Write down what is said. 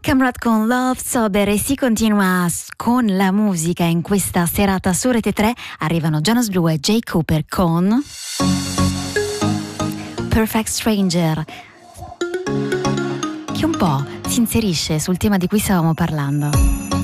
Camrat con Love Sober e si continua con la musica in questa serata su Rete 3. Arrivano Jonas Blue e Jay Cooper con Perfect Stranger, che un po' si inserisce sul tema di cui stavamo parlando.